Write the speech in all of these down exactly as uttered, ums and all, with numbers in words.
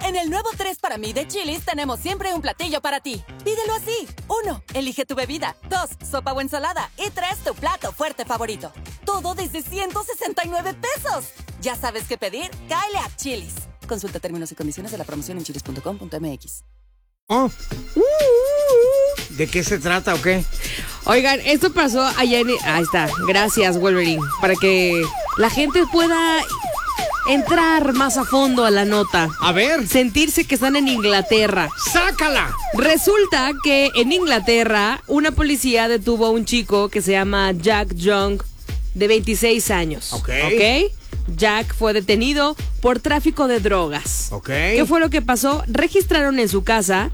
En el nuevo tres para mí de Chili's tenemos siempre un platillo para ti. Pídelo así. Uno, elige tu bebida. Dos, sopa o ensalada. Y tres, tu plato fuerte favorito. Todo desde ciento sesenta y nueve pesos. ¿Ya sabes qué pedir? Cáele a Chili's. Consulta términos y condiciones de la promoción en chilis punto com punto m x. Oh. ¿De qué se trata o qué? Oigan, esto pasó allá en... Ahí está, gracias Wolverine. Para que la gente pueda entrar más a fondo a la nota. A ver. Sentirse que están en Inglaterra. ¡Sácala! Resulta que en Inglaterra una policía detuvo a un chico que se llama Jack Young, de veintiséis años. Ok. ¿Ok? Jack fue detenido por tráfico de drogas. Ok. ¿Qué fue lo que pasó? Registraron en su casa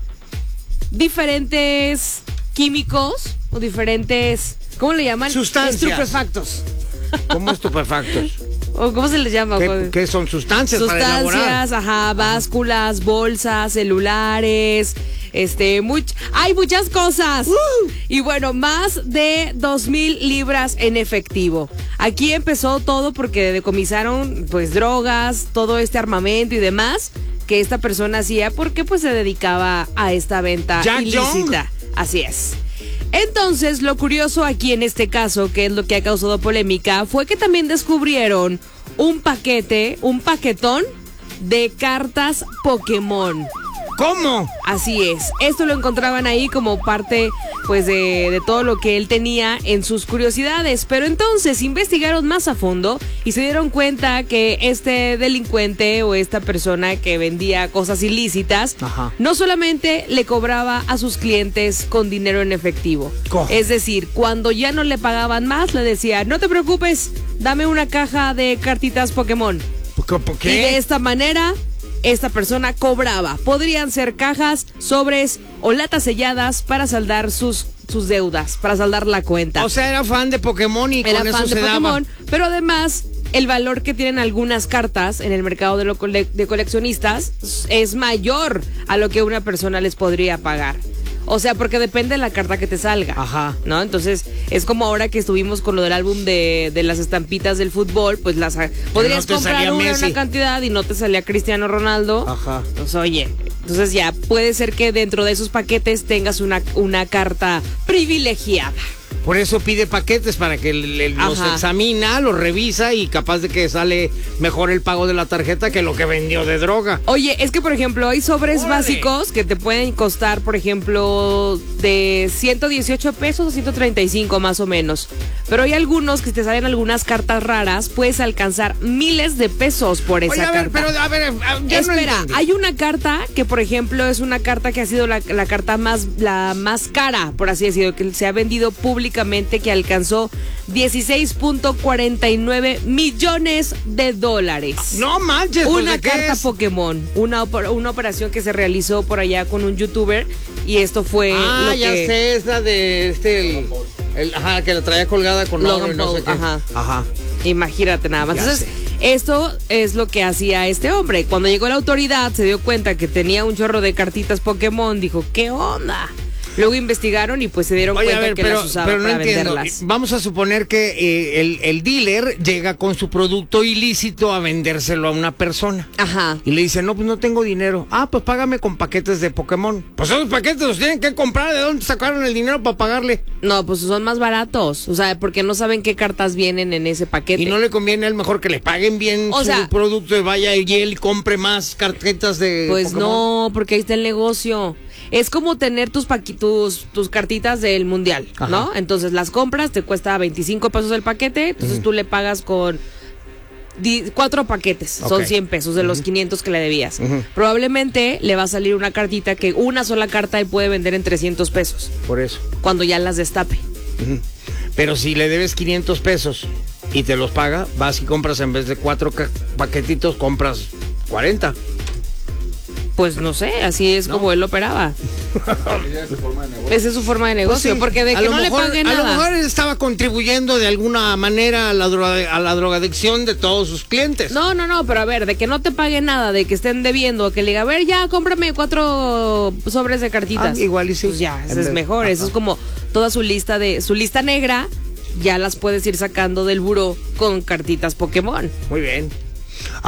diferentes químicos o diferentes, ¿cómo le llaman? Sustancias. Estupefactos. ¿Cómo estupefactos? ¿O cómo se les llama? ¿Qué, ¿Qué son sustancias, Sustancias, para elaborar? ajá, básculas, bolsas, celulares, este, much, hay muchas cosas. Uh. Y bueno, más de dos mil libras en efectivo. Aquí empezó todo porque decomisaron, pues, drogas, todo este armamento y demás que esta persona hacía porque, pues, se dedicaba a esta venta Jack ilícita. Young. Así es. Entonces, lo curioso aquí en este caso, que es lo que ha causado polémica, fue que también descubrieron un paquete, un paquetón de cartas Pokémon. ¿Cómo? Así es. Esto lo encontraban ahí como parte, pues, de, de todo lo que él tenía en sus curiosidades. Pero entonces investigaron más a fondo y se dieron cuenta que este delincuente o esta persona que vendía cosas ilícitas, Ajá. no solamente le cobraba a sus clientes con dinero en efectivo. ¿Cómo? Es decir, cuando ya no le pagaban más, le decía, no te preocupes, dame una caja de cartitas Pokémon. ¿Por qué? Y de esta manera, esta persona cobraba. Podrían ser cajas, sobres o latas selladas para saldar sus, sus deudas, para saldar la cuenta. O sea, era fan de Pokémon y Era con eso fan de se Pokémon, daba. pero además el valor que tienen algunas cartas en el mercado de, lo cole- de coleccionistas es mayor a lo que una persona les podría pagar. O sea, porque depende de la carta que te salga. Ajá. ¿No? Entonces, es como ahora que estuvimos con lo del álbum de, de las estampitas del fútbol, pues las podrías no te comprar salía una, Messi. una cantidad y no te salía Cristiano Ronaldo. Ajá. Pues oye, entonces ya puede ser que dentro de esos paquetes tengas una, una carta privilegiada. Por eso pide paquetes para que le- los Ajá. examina, los revisa y capaz de que sale mejor el pago de la tarjeta que lo que vendió de droga. Oye, es que por ejemplo hay sobres ¡Órale! básicos que te pueden costar, por ejemplo, de ciento dieciocho pesos a ciento treinta y cinco más o menos. Pero hay algunos que te salen algunas cartas raras, puedes alcanzar miles de pesos por esa Oye, a ver, carta. pero a ver, ya no Espera, entendí. hay una carta que, por ejemplo, es una carta que ha sido la, la carta más, la más cara, por así decirlo, que se ha vendido públicamente, que alcanzó dieciséis punto cuarenta y nueve millones de dólares. No manches, pues, Una ¿de qué carta es? Pokémon, una, opor- una operación que se realizó por allá con un youtuber y esto fue Ah, lo ya que... sé, es la de este, el, el- ajá, que la traía colgada con Logan oro y no Paul, sé qué. ajá. Ajá. Imagínate nada más. Ya Entonces, sé. esto es lo que hacía este hombre. Cuando llegó la autoridad, se dio cuenta que tenía un chorro de cartitas Pokémon. Dijo, ¿qué onda? Luego investigaron y pues se dieron Oye, cuenta a ver, que pero, las usaba pero no para entiendo. venderlas. Vamos a suponer que eh, el, el dealer llega con su producto ilícito a vendérselo a una persona. Ajá. Y le dice, no, pues no tengo dinero. Ah, pues págame con paquetes de Pokémon. Pues esos paquetes los tienen que comprar. ¿De dónde sacaron el dinero para pagarle? No, pues son más baratos. O sea, porque no saben qué cartas vienen en ese paquete. Y no le conviene a él mejor que le paguen bien O su sea- producto y vaya y él compre más tarjetas de Pues Pokémon. no, porque ahí está el negocio. Es como tener tus, paqui- tus, tus cartitas del mundial, Ajá. ¿no? Entonces las compras, te cuesta veinticinco pesos el paquete, entonces tú le pagas con di- cuatro paquetes, son Ok. cien pesos de los quinientos que le debías. Probablemente le va a salir una cartita que una sola carta él puede vender en trescientos pesos, Por eso. cuando ya las destape. Pero si le debes quinientos pesos y te los paga, vas y compras en vez de cuatro ca- paquetitos, compras cuarenta. Pues no sé, así es como él operaba. Esa es su forma de negocio, Pues sí, porque de a que lo no mejor- le pague A lo nada. mejor él estaba contribuyendo de alguna manera a la, droga, a la drogadicción de todos sus clientes. No, no, no, pero a ver, de que no te pague nada, de que estén debiendo, que le diga, a ver, ya, cómprame cuatro sobres de cartitas. Ah, igual y sí. Pues ya, eso En es vez- mejor, eso Ajá. es como toda su lista de, su lista negra, ya las puedes ir sacando del buró con cartitas Pokémon. Muy bien.